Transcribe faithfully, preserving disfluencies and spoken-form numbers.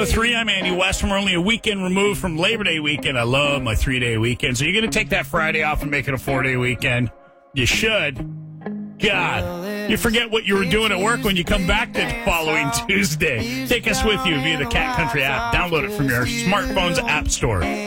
oh three. I'm Andy West. We're only a weekend removed from Labor Day weekend. I love my three-day weekend. So you're going to take that Friday off and make it a four-day weekend? You should. God, you forget what you were doing at work when you come back the following Tuesday. Take us with you via the Cat Country app. Download it from your smartphone's app store.